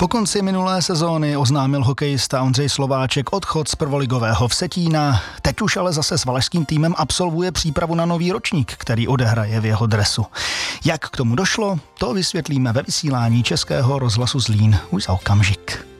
Po konci minulé sezóny oznámil hokejista Ondřej Slováček odchod z prvoligového Vsetína. Teď už ale zase s valašským týmem absolvuje přípravu na nový ročník, který odehraje v jeho dresu. Jak k tomu došlo, to vysvětlíme ve vysílání Českého rozhlasu Zlín už za okamžik.